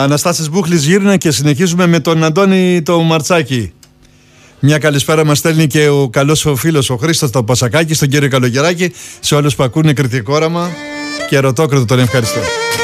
Αναστάσης Μπούχλης Γύρνα και συνεχίζουμε με τον Αντώνη το Μαρτσάκη. Μια καλησπέρα μας στέλνει και ο καλός ο φίλος ο Χρήστος το Πασακάκη, στον κύριο Καλογεράκη, σε όλους που ακούνε Κρητικό Όραμα και Ερωτόκριτο τον ευχαριστώ.